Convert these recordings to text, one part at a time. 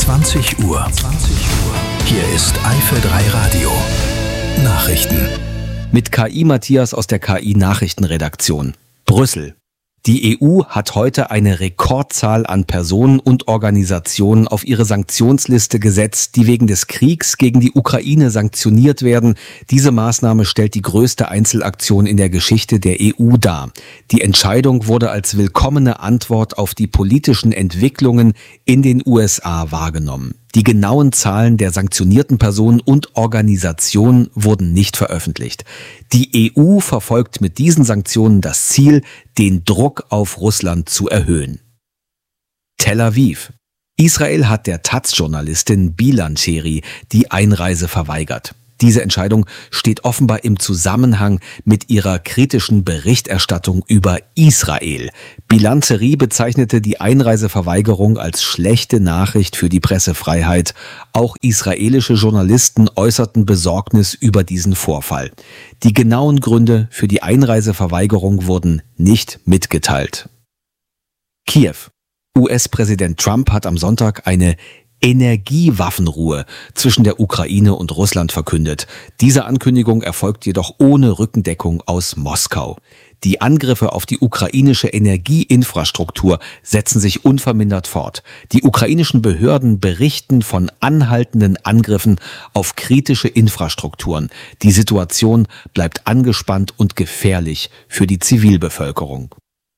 20 Uhr. Hier ist Eifel 3 Radio. Nachrichten. Mit KI Matthias aus der KI-Nachrichtenredaktion. Brüssel. Die EU hat heute eine Rekordzahl an Personen und Organisationen auf ihre Sanktionsliste gesetzt, die wegen des Kriegs gegen die Ukraine sanktioniert werden. Diese Maßnahme stellt die größte Einzelaktion in der Geschichte der EU dar. Die Entscheidung wurde als willkommene Antwort auf die politischen Entwicklungen in den USA wahrgenommen. Die genauen Zahlen der sanktionierten Personen und Organisationen wurden nicht veröffentlicht. Die EU verfolgt mit diesen Sanktionen das Ziel, den Druck auf Russland zu erhöhen. Tel Aviv. Israel hat der Taz-Journalistin Bilan Sheri die Einreise verweigert. Diese Entscheidung steht offenbar im Zusammenhang mit ihrer kritischen Berichterstattung über Israel. Bilan Sheri bezeichnete die Einreiseverweigerung als schlechte Nachricht für die Pressefreiheit. Auch israelische Journalisten äußerten Besorgnis über diesen Vorfall. Die genauen Gründe für die Einreiseverweigerung wurden nicht mitgeteilt. Kiew. US-Präsident Trump hat am Sonntag eine Energiewaffenruhe zwischen der Ukraine und Russland verkündet. Diese Ankündigung erfolgt jedoch ohne Rückendeckung aus Moskau. Die Angriffe auf die ukrainische Energieinfrastruktur setzen sich unvermindert fort. Die ukrainischen Behörden berichten von anhaltenden Angriffen auf kritische Infrastrukturen. Die Situation bleibt angespannt und gefährlich für die Zivilbevölkerung.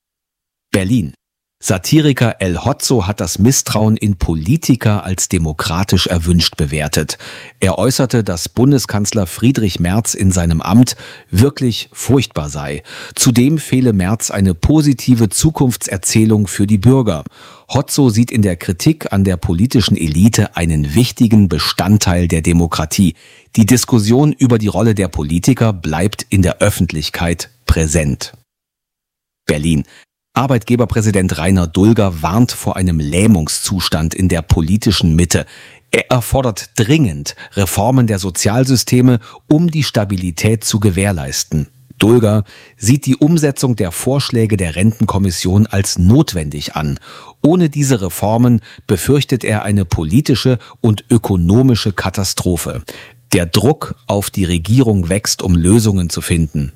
Berlin. Satiriker El Hotzo hat das Misstrauen in Politiker als demokratisch erwünscht bewertet. Er äußerte, dass Bundeskanzler Friedrich Merz in seinem Amt wirklich furchtbar sei. Zudem fehle Merz eine positive Zukunftserzählung für die Bürger. Hotzo sieht in der Kritik an der politischen Elite einen wichtigen Bestandteil der Demokratie. Die Diskussion über die Rolle der Politiker bleibt in der Öffentlichkeit präsent. Berlin. Arbeitgeberpräsident Rainer Dulger warnt vor einem Lähmungszustand in der politischen Mitte. Er fordert dringend Reformen der Sozialsysteme, um die Stabilität zu gewährleisten. Dulger sieht die Umsetzung der Vorschläge der Rentenkommission als notwendig an. Ohne diese Reformen befürchtet er eine politische und ökonomische Katastrophe. Der Druck auf die Regierung wächst, um Lösungen zu finden.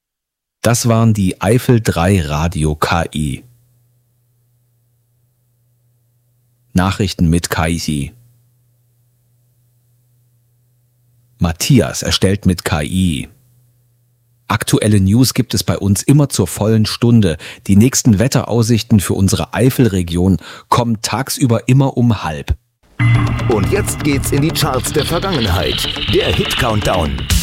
Das waren die Eifel 3 Radio KI. Nachrichten mit KI. Matthias erstellt mit KI. Aktuelle News gibt es bei uns immer zur vollen Stunde. Die nächsten Wetteraussichten für unsere Eifelregion kommen tagsüber immer um 12:30. Und jetzt geht's in die Charts der Vergangenheit. Der Hit-Countdown.